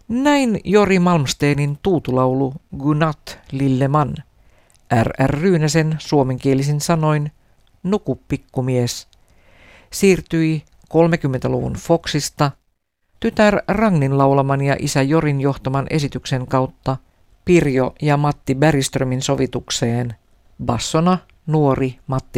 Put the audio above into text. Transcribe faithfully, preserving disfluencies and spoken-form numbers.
Näin Jori Malmsteenin tuutulaulu Godnatt lille man. R R Ryynäsen suomenkielisin sanoin Nuku pikkumies siirtyi kolmekymmentäluvun Foxista tytär Ragnin laulaman ja isä Jorin johtaman esityksen kautta Pirjo ja Matti Bergströmin sovitukseen. Bassona nuori Matti